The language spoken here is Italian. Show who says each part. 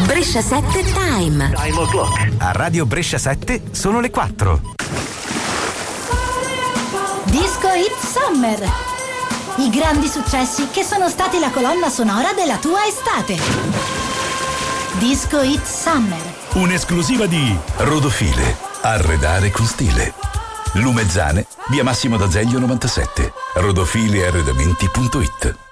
Speaker 1: Brescia 7 Time.
Speaker 2: Time o'clock.
Speaker 3: A Radio Brescia 7 sono le 4.
Speaker 4: Disco Hit Summer. I grandi successi che sono stati la colonna sonora della tua estate. Disco Hit Summer.
Speaker 5: Un'esclusiva di Rodofile. Arredare con stile. Lumezzane, via Massimo d'Azeglio 97. Rodofilearredamenti.it.